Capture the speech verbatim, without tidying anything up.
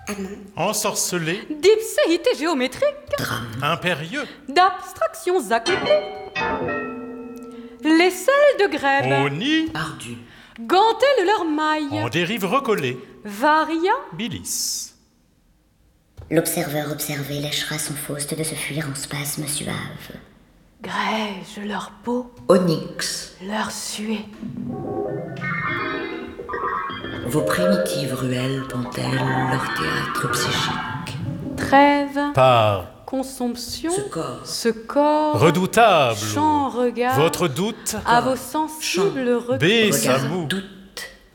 Amant. Ensorcelé. D'ipséité géométrique. Drame. Impérieux. D'abstractions accouplées. Les selles de grève. Au nid. Ardu. Gantelles leurs mailles. En dérive recollée. Varia. Bilis. L'observeur observé lèchera son faust de se fuir en spasmes suaves. Grège leur peau. Onyx. Leur suée. Vos primitives ruelles pont-elles leur théâtre psychique. Trêve. Par Consomption. Ce corps. Ce corps. redoutable. Chant regard. Votre doute. À vos sensibles B. retours. Samou. Doute.